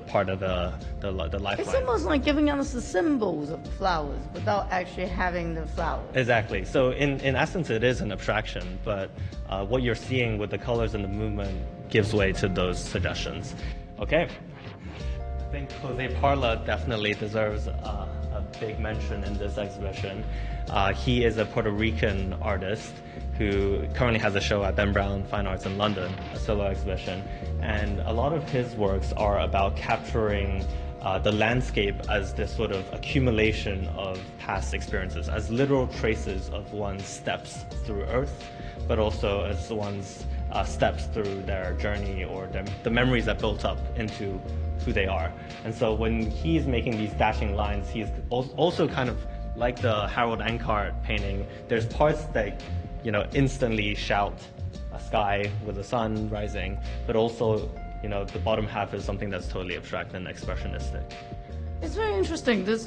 part of the lifeline. It's almost like giving us the symbols of the flowers without actually having the flowers. Exactly. So in essence, it is an abstraction, but what you're seeing with the colors and the movement gives way to those suggestions. Okay. I think Jose Parla definitely deserves a big mention in this exhibition. He is a Puerto Rican artist who currently has a show at Ben Brown Fine Arts in London, a solo exhibition. And a lot of his works are about capturing the landscape as this sort of accumulation of past experiences, as literal traces of one's steps through Earth, but also as one's steps through their journey or the memories that built up into who they are. And so when he's making these dashing lines, he's also kind of like the Harold Ankart painting. There's parts that, you know, instantly shout a sky with the sun rising, but also, you know, the bottom half is something that's totally abstract and expressionistic. It's very interesting. There's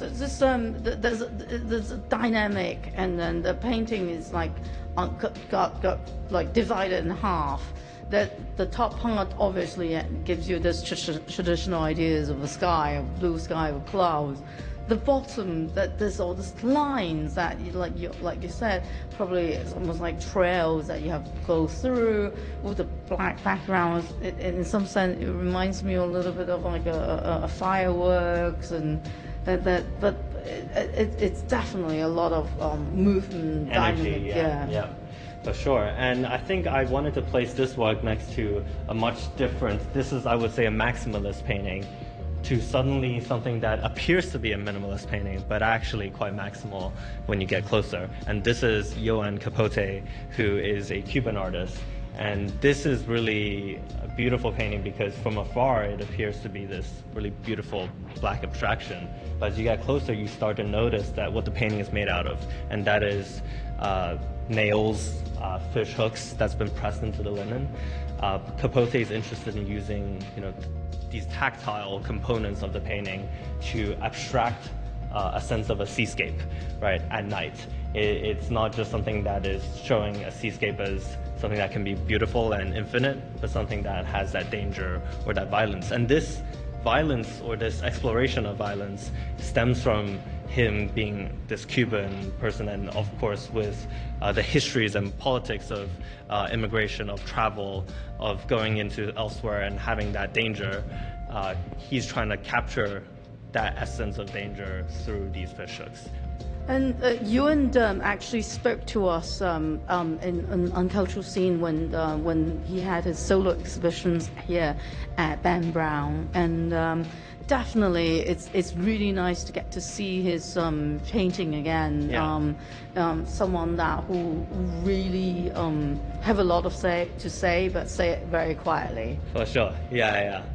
a dynamic, and then the painting is like got like divided in half. That the top part obviously gives you this traditional ideas of a sky, a blue sky with clouds. The bottom, that there's all these lines that like you said, probably it's almost like trails that you have to go through with the black background. In some sense, it reminds me a little bit of like a fireworks, and but it's definitely a lot of movement, energy, dynamic, yeah. For sure. And I think I wanted to place this work next to a much different, this is, I would say, a maximalist painting, to suddenly something that appears to be a minimalist painting, but actually quite maximal when you get closer. And this is Joan Capote, who is a Cuban artist. And this is really a beautiful painting because from afar it appears to be this really beautiful black abstraction. But as you get closer, you start to notice that what the painting is made out of, and that is nails, fish hooks that's been pressed into the linen. Capote is interested in using, you know, these tactile components of the painting to abstract a sense of a seascape, right, at night. It's not just something that is showing a seascape as something that can be beautiful and infinite, but something that has that danger or that violence. And this violence or this exploration of violence stems from him being this Cuban person, and of course with the histories and politics of immigration, of travel, of going into elsewhere and having that danger. He's trying to capture that essence of danger through these fish hooks. And Ewan actually spoke to us on Cultural Scene when he had his solo exhibitions here at Ben Brown, and definitely it's really nice to get to see his painting again. Yeah. Someone that who really have a lot to say, but say it very quietly. For sure. Yeah.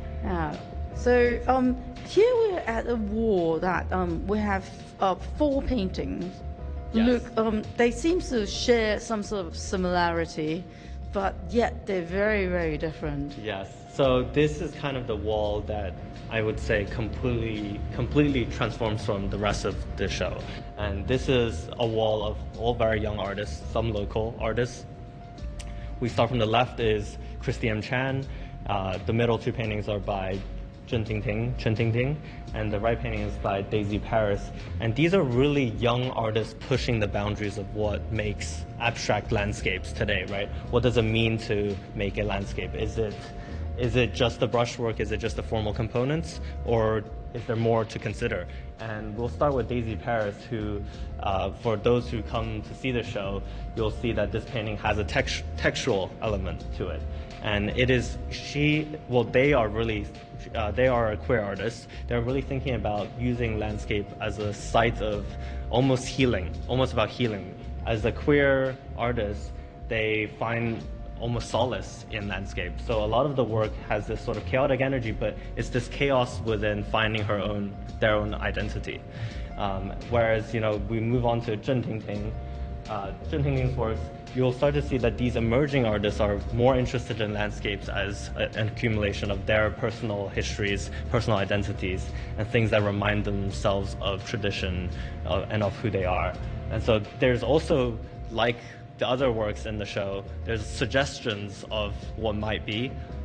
So here we're at a wall that we have 4 paintings. Yes. Look, they seem to share some sort of similarity, but yet they're very, very different. Yes. So this is kind of the wall that I would say completely transforms from the rest of the show. And this is a wall of all very young artists, some local artists. We start from the left is Christy Chan. The middle 2 paintings are by Chen Tingting, and the right painting is by Daisy Paris. And these are really young artists pushing the boundaries of what makes abstract landscapes today, right? What does it mean to make a landscape? Is it just the brushwork? Is it just the formal components? Or is there more to consider? And we'll start with Daisy Paris, who, for those who come to see the show, you'll see that this painting has a textual element to it. And it is, they are a queer artist. They're really thinking about using landscape as a site of almost about healing. As a queer artist, they find almost solace in landscape. So a lot of the work has this sort of chaotic energy, but it's this chaos within finding their own identity. Whereas, you know, we move on to Chen Tingting. Chen Tingting's works, you'll start to see that these emerging artists are more interested in landscapes as an accumulation of their personal histories, personal identities, and things that remind themselves of tradition and of who they are. And so there's also, like the other works in the show, there's suggestions of what might be,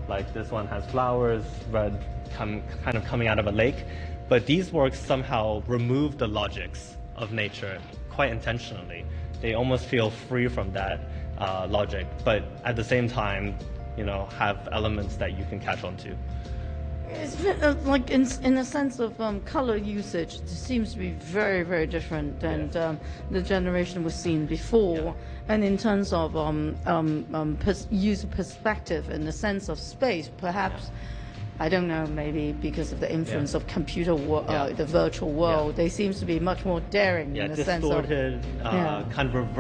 Like this one has flowers, red, kind of coming out of a lake. But these works somehow remove the logics of nature quite intentionally. They almost feel free from that logic, but at the same time, have elements that you can catch on to. It's like in a sense of color usage, it seems to be very, very different than the generation we've seen before. Yeah. And in terms of user perspective, in the sense of space, perhaps, I don't know, maybe because of the influence of computer the virtual world, they seems to be much more daring in the sense of kind of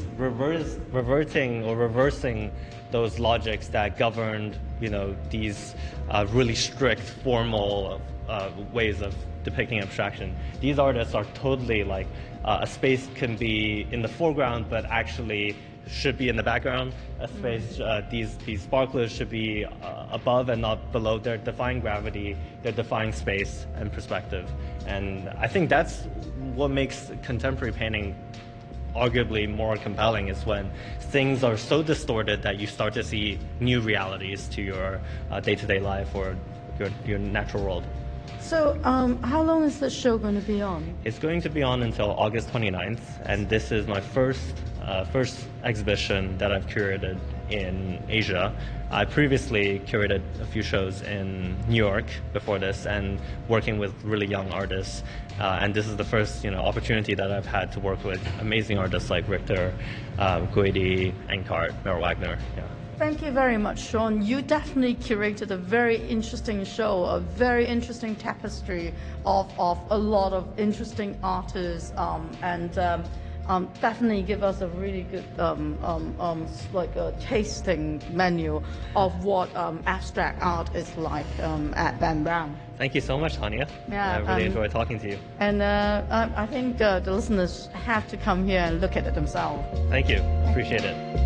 reversing those logics that governed, these really strict, formal ways of depicting abstraction. These artists are totally like a space can be in the foreground, but actually should be in the background. A space, these sparklers should be above and not below. They're defying gravity. They're defying space and perspective. And I think that's what makes contemporary painting arguably more compelling, is when things are so distorted that you start to see new realities to your day-to-day life or your natural world. So how long is the show going to be on? It's going to be on until August 29th, and this is my first exhibition that I've curated in Asia. I previously curated a few shows in New York before this, and working with really young artists. And this is the first, opportunity that I've had to work with amazing artists like Richter, Guidi, Enkart, Merrill Wagner. Yeah. Thank you very much, Sean. You definitely curated a very interesting show, a very interesting tapestry of a lot of interesting artists, and definitely give us a really good like a tasting menu of what abstract art is like at Dan Brown. Thank you so much, Tanya. Yeah, I really enjoyed talking to you. And I think the listeners have to come here and look at it themselves. Thank you. Appreciate it.